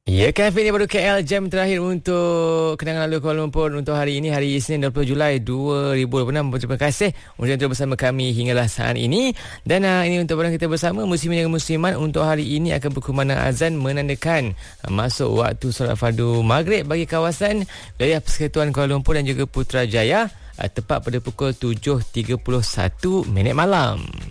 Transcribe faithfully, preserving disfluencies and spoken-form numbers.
Ya, Cafe ni baru K L jam terakhir untuk kenangan lalu Kuala Lumpur untuk hari ini, hari Isnin dua puluh Julai dua ribu dua puluh enam. Terima kasih untuk terus bersama kami hinggalah saat ini. Dan uh, ini untuk barang kita bersama, muslimin dan muslimat untuk hari ini akan berkumandang azan menandakan uh, masuk waktu solat fardu maghrib bagi kawasan wilayah Persekutuan Kuala Lumpur dan juga Putrajaya, uh, tepat pada pukul tujuh tiga puluh satu minit malam.